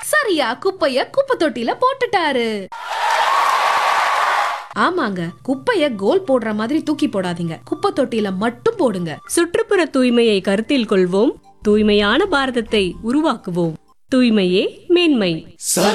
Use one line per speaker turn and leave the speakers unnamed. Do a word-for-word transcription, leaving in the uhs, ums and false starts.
சரியா குப்பைய குப்பை தொட்டில போட்டுட்டாரு. ஆமாங்க, குப்பைய கோல் போடுற மாதிரி தூக்கி போடாதீங்க, குப்பை தொட்டில மட்டும் போடுங்க.
சுற்றுப்புற தூய்மையை கருத்தில் கொள்வோம், தூய்மையான பாரதத்தை உருவாக்குவோம். தூய்மையே மேன்மை.